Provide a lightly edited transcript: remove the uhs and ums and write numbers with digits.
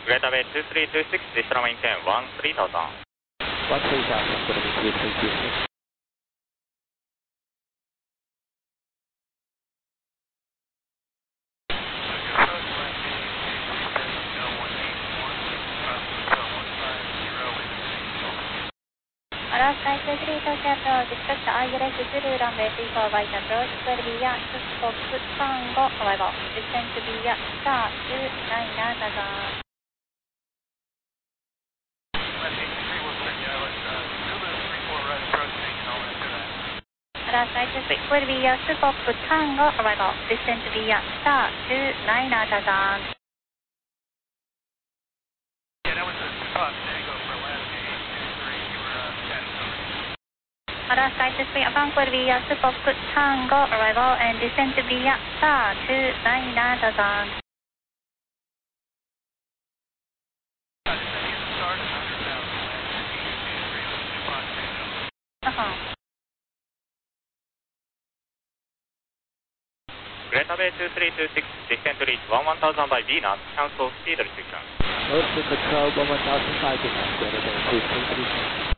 Greater Bay 2326, destra maintain 13,000. 13,000, going to be 2326. Alaska 23 Tokyo approach, expect ILS Zulu runway 34 right approach, square BやFox 35 arrival, descent to B や star 29 Natazan. Alaska 23, square B や Fox 35 arrival, descent to B や star 29 Natazan. Alaska 23, upon square B や Fox 35 arrival and descent to B や star 29 Natazan. Greater Bay 2326, descent to reach 11,000 by VNAV, cancel speed restriction. Ocean Control 11000 5 Greater Bay 2326.